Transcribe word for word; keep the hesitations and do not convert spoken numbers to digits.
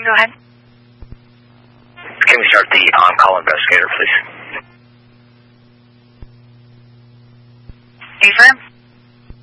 go ahead. Can we start the on-call investigator, please? Affirm.